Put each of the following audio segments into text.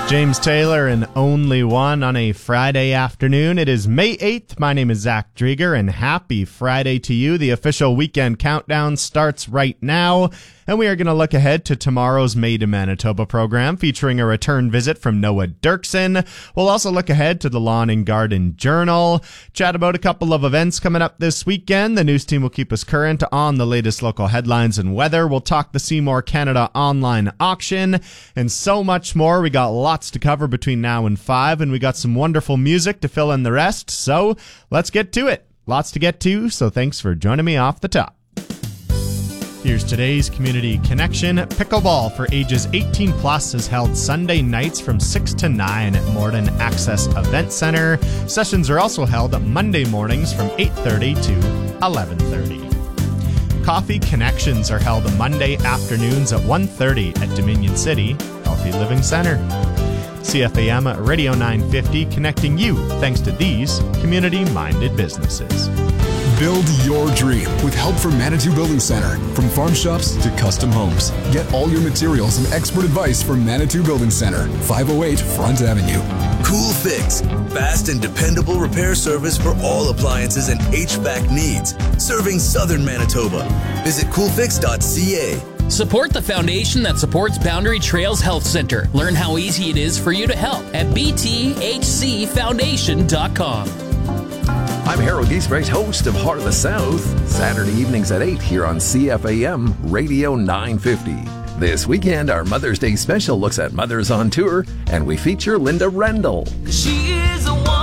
James Taylor and Only One on a Friday afternoon. It is May 8th. My name is Zach Drieger, and happy Friday to you. The official weekend countdown starts right now, and we are going to look ahead to tomorrow's Made in Manitoba program featuring a return visit from Noah Dirksen. We'll also look ahead to the Lawn and Garden Journal, chat about a couple of events coming up this weekend. The news team will keep us current on the latest local headlines and weather. We'll talk the Seymour Canada online auction and so much more. We got lots to cover between now and 5, and we got some wonderful music to fill in the rest, so let's get to it. Lots to get to, so thanks for joining me off the top. Here's today's Community Connection. Pickleball for ages 18 plus is held Sunday nights from 6 to 9 at Morden Access Event Center. Sessions are also held Monday mornings from 8:30 to 11:30. Coffee Connections are held Monday afternoons at 1:30 at Dominion City Healthy Living Center. CFAM Radio 950 connecting you thanks to these community-minded businesses. Build your dream with help from Manitou Building Center. From farm shops to custom homes. Get all your materials and expert advice from Manitou Building Center, 508 Front Avenue. Cool Fix, fast and dependable repair service for all appliances and HVAC needs, serving southern Manitoba. Visit coolfix.ca. Support the foundation that supports Boundary Trails Health Center. Learn how easy it is for you to help at bthcfoundation.com. I'm Harold Giesbrecht, host of Heart of the South, Saturday evenings at 8 here on CFAM Radio 950. This weekend, our Mother's Day special looks at mothers on tour, and we feature Linda Rendell. She is a woman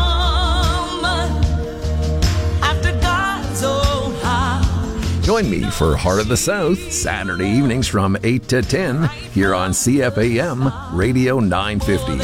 after God's own heart. Join me for Heart of the South, Saturday evenings from 8 to 10 here on CFAM Radio 950.